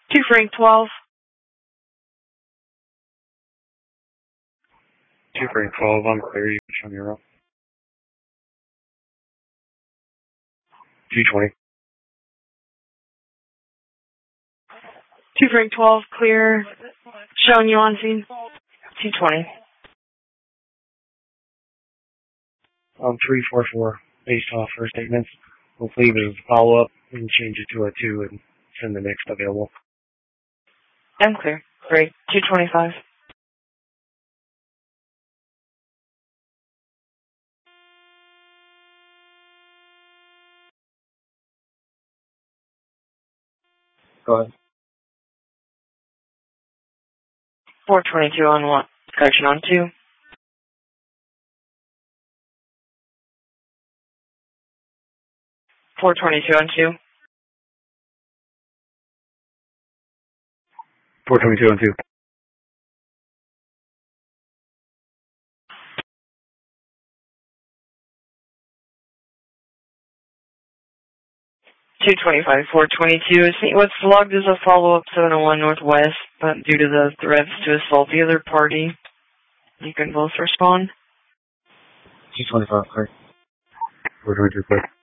2 Frank 12. 2 Frank 12, I'm clear. You can show me around. 220. 2 Frank 12, clear. Showing you on scene. 220. 344, based off her statements. Hopefully there's a follow-up and change it to a 2 and send the next available. I'm clear. Great. 225. Go ahead. 422 on 1. Correction on 2. 422 on 2. 422 on 2. 225, 422. What's logged as a follow-up 701 Northwest, but due to the threats to assault the other party, you can both respond. 225, clear. 422, clear.